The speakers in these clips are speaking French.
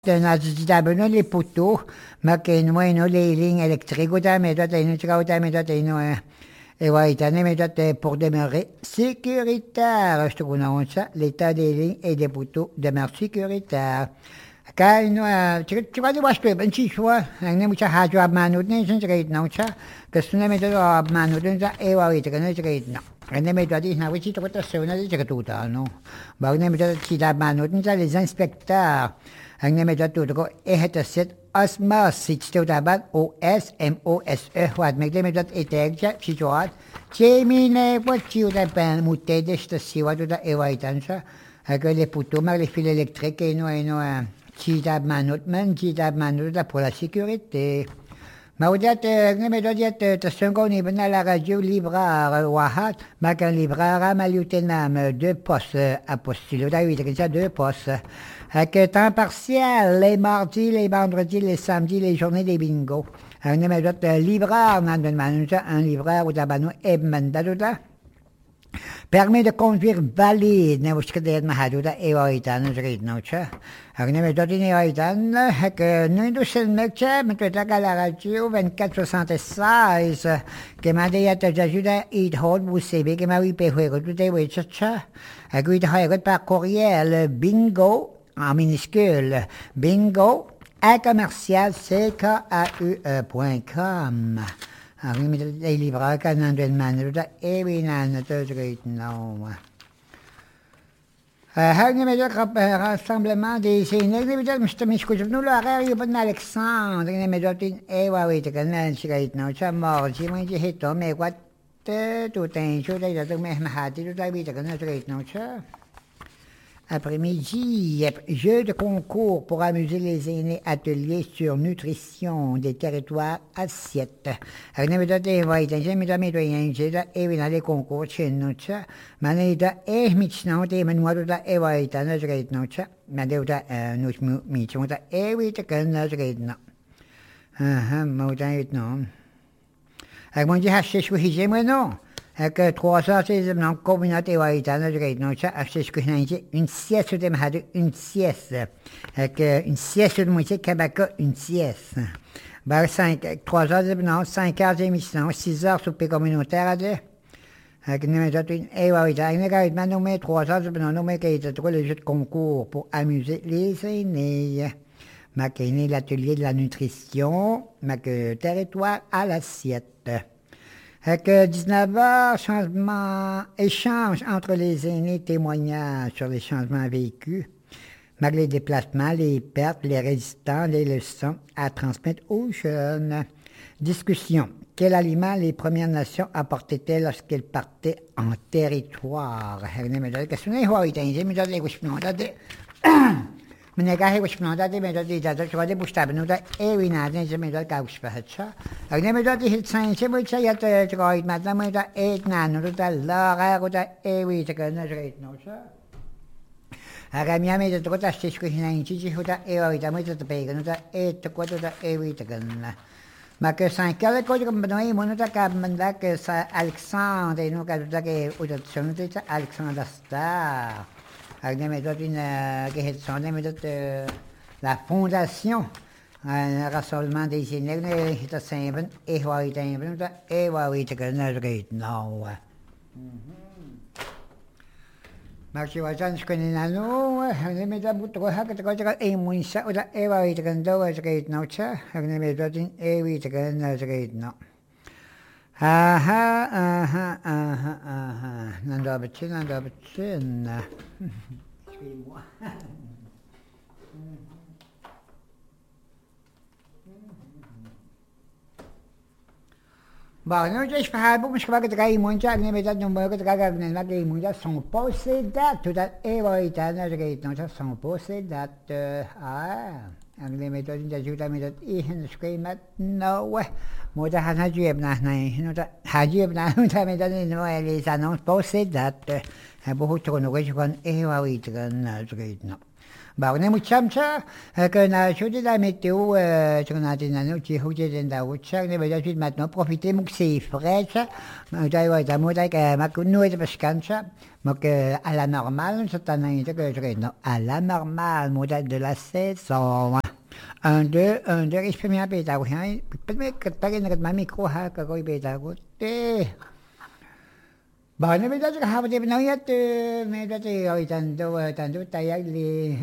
Nagdidabano les poteaux, makenwa ino les lignes électriques, ou mais toi ino tika mais toi ino et ouais, mais toi pour demeurer sécuritaire, je te connais ça, l'état des lignes et des poteaux demeure sécuritaire. Quand ino tu vas devoir acheter ben si choix, ne mucha hajo abmanud ne sen tika itna ucha, que ce n'est mais toi abmanud ne et ouais tika ne tika itna. Ne mais toi dis na wichi to ta seuna de tika tuta no. Ba ne mais toi tika abmanud ne les inspecteurs. Ang nemedatuto ehetasset asmas sitstutaban OSMOSE wat meglemedot etegja situat chemine wachiutapan mutedesta siwatuta ewaitansa les poteaux les fils électriques et no chitab manut pour la sécurité. Maudiat nemedodiat tasengoni bena la radio libraire wahat makan libraire malutenam deux postes apostille da deux postes. Avec temps partiel, les mardis, les vendredis, les samedis, les journées des bingos. Un libraire, un libraire ou d'abano ebmandaduda. Permet de conduire valide, ne vous scredez mahaduda et oitan, je read nocha. Un nemedotine oitan, que nous nous sommes mecha, mais tout à la radio 2476, que m'a dit à t'ajuda, it hold, vous savez, que m'a oui payé, tout est oui, tcha. A guide par courriel, bingo. En minuscule, bingo, à commercial, ckau.com. Les livreurs, quand on demande, et oui, non, rassemblement des sénèques, nous l'horaire, il y a pas d'Alexandre, il y a et oui, tu connais, c'est non, ça mort, si moi j'ai hit, mais quoi, tout un jour, il y a tout, mais ma tout à l'heure, tu connais, non, ça. Après-midi, jeu de concours pour amuser les aînés, atelier sur nutrition des territoires assiettes. J'ai mis dans les concours chez nous, Maneda et Mitchnout et Manuel da Evaita, Nazareth Nocha, Madeuta, Nuchmichota, Evita, Nazareth. Maudan, non. Avec mon dieu, haché, je suis non. Avec 300, c'est une communauté haïtienne, une sieste de Mahadou, une sieste. Avec une sieste de moitié, Kabaka, une sieste. 3 heures de 5 heures d'émission, 6 heures souper communautaire à deux. Avec une haïtienne, nommé 3 heures de nommé qui était le jeu de concours pour amuser les aînés. Maquiner l'atelier de la nutrition, territoire à l'assiette. Avec 19h, échange entre les aînés, témoignages sur les changements vécus, les déplacements, les pertes, les résistants, les leçons à transmettre aux jeunes. Discussion. Quel aliment les Premières Nations apportaient-elles lorsqu'elles partaient en territoire? Menegah wishpnonda de medodi da chwade bustabnuda ewinade je medod kaushpahatcha agne medodi hit science mucha yat chgoid matna meda etnanuda lagaguda ewi chakana jreitnosha agamia meda tota stishku hinanchi huda ewi meda peganuda etquaduda ewi chakana ma que 5 heures ko comme banoy monuta ka manda que Alexandre no ka que udatsonute Alexandre Star. La fondation, un rassemblement des Inégues, est à Saint-Van, et Waïtain, et Waïtain, non. Marche Wazan, je connais Nano, je mets à bout de hack, et Moussa, et Waïtain, non, ça, je mets à bout et Waïtain, non. Nandabachin. Suis-moi. Bon, nous, je fais un peu, je crois que tu as eu mon chat, mais tu as eu mon chat, tu as eu mon chat, sont possédés, tout à l'heure, sont possédés. Ang méthode d'ajout à méthode ihen screamat no moda hajib na hajib na méthode no les annonces possédate beaucoup trop nous rejoignent et oui non Bagay mo chamsa, na should la météo, natin ano, chiho din daw siya, ne ba jud mat no profiter mo c'est frais ça, dai wa da mo dai ka makuno ito paskansa, mak à la normale, sa tanan ito que je no, à la normale, modèle de la saison. Un, deux, exprime un peu ta voix, peut-être que tu as un micro, ha, que tu as un ba na medyo kahapon din na yat medyo tayo tanto tayo li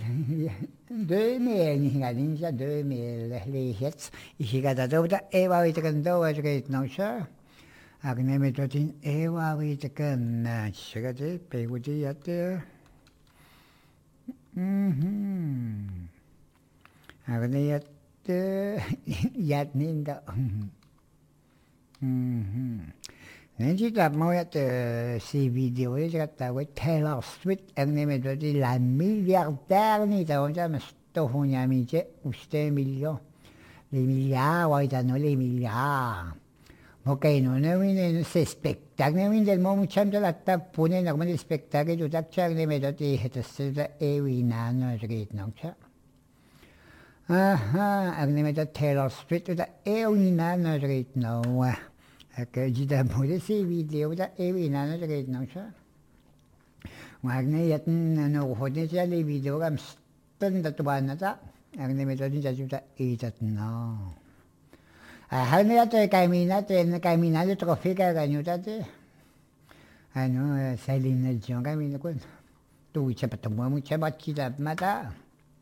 2000 ni ngayon siya 2000 lihet isiga daw da ewa ito kan daw at kahit na siya akin na medyo tin ewa ito kan na siya de pego di yat akin na yat ninda Nanti tak mau ya si video ini kata gue Taylor Swift yang ni menjadi la milliardaire ni tahu macam setahunnya mice uste million les milliards wah itu no les milliards mungkin no ni spectacle ni del mau macam tu lah tak punya nak mana spectacle tu tak cak ni menjadi itu sudah ewina no sedikit nongca yang ni menjadi Taylor Swift tu dah ewina no sedikit no que jida mode si video da ewi na na ke no sa wagne yat no hodne ja le video gam stan da tuan na ta agne me to ja ju da e tat no ha ne ya te camina de trofika ga nyu ta te no Celine Dion camina con tu che pa mo che ba chi da mata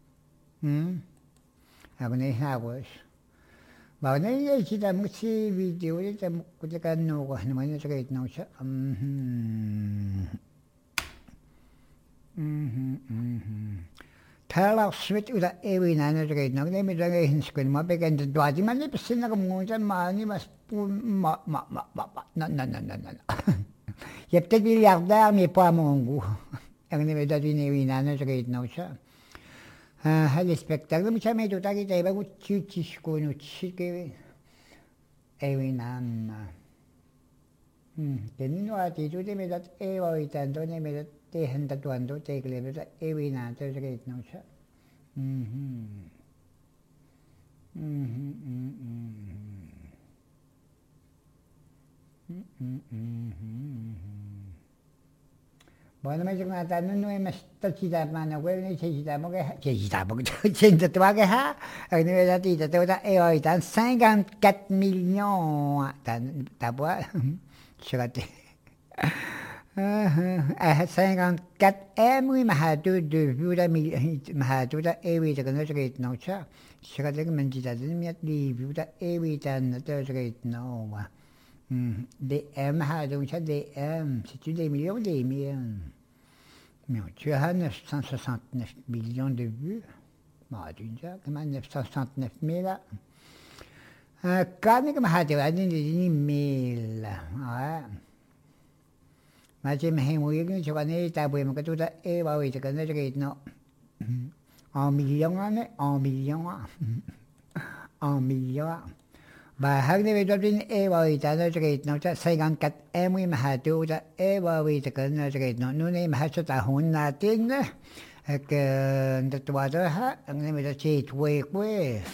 agne ha was Ba na ye kita mo si video ni ta ko ta kan no ko naman sa kahit no siya. Taylor Swift udah ewi na na sa kahit no. Kaya medyo nga hinskun mo pa kan dwadi man ni pasin na kamo sa mani mas na. Yep te milliardaire mais pas mon goût. Ang ni medyo din ewi na na sa kahit no siya. Le spectacle, mi ci tutta che te vai ci sconosci che è un'anna. Che non ha detto che mi ha detto e voi tanto ne mi ha detto te handa tuando te che le ha e un'altra che non c'è. Bueno, me dice que no me está chida mano, güey, ni chida mo que chida tu va que ha, ni me da tita te va e hoy tan 54 millions tan ta bois, chagate. 54 oui ma ha de vu la ma ha de la e oui que no se que no cha. Chagate que me chida de mi di vu la e oui tan te se que no wa. DM ha donc ça DM, c'est des millions des millions. Mais tu as 969 millions de vues. Bah, tu dis, comment 969 000 quand même, tu as dit 1000. Ouais. Mais tu me dis, que tu connais, tu as vu, que tu as évalué, tu connais, tu connais, non. En millions, en millions. En millions. Bà hăng đi cho đến evaluate nó cho cái nó cho xây gần cắt em mới mà hà tu cho evaluate cái nó cho cái nó này mà cho ta hôn là tiếng đó cái tụi đó ha anh em mới chơi thuê quê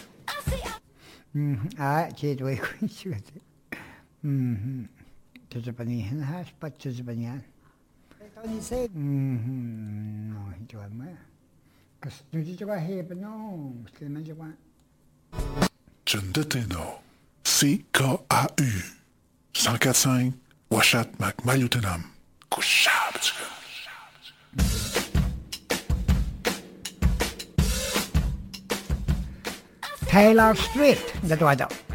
chơi thuê quê chứ cho bạn đi ha bắt cho bạn nha tao đi xe nói cho mà cái nó chỉ cho cái hệ bên nó cái mà cho cái John Deteno CKAU 104.5 Washat Macmayutenam Kushabtska Taylor Swift, dat was dat.